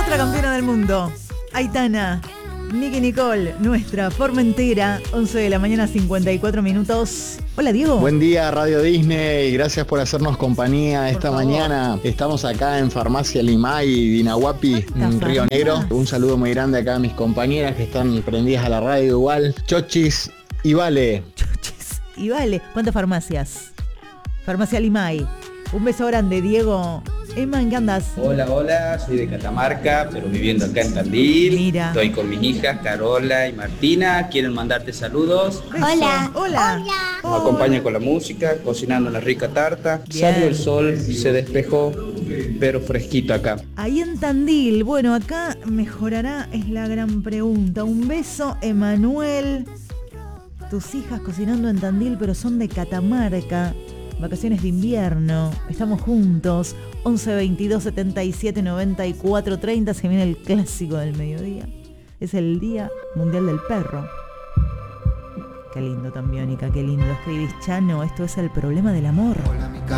nuestra campeona del mundo, Aitana, Nicky Nicole, nuestra Formentera, 11 de la mañana, 54 minutos. Hola, Diego. Buen día, Radio Disney. Gracias por hacernos compañía esta mañana. Estamos acá en Farmacia Limay, Dinahuapi, en Río Negro. Un saludo muy grande acá a mis compañeras que están prendidas a la radio igual. Chochis y Vale. Chochis y Vale. ¿Cuántas farmacias? Farmacia Limay. Un beso grande, Diego. Emma, ¿en qué andas? Hola, soy de Catamarca, pero viviendo acá en Tandil. Mira. Estoy con mis hijas, Carola y Martina. Quieren mandarte saludos. Beso. Hola. Nos acompaña con la música, cocinando una rica tarta. Bien. Salió el sol, se despejó, pero fresquito acá. Ahí en Tandil, bueno, acá mejorará, es la gran pregunta. Un beso, Emanuel. Tus hijas cocinando en Tandil, pero son de Catamarca. Vacaciones de invierno, estamos juntos. 11 22 77 94 30. Se viene el clásico del mediodía. Es el Día Mundial del Perro. Qué lindo también, Mónica, qué lindo. Escribís, Chano, esto es el problema del amor.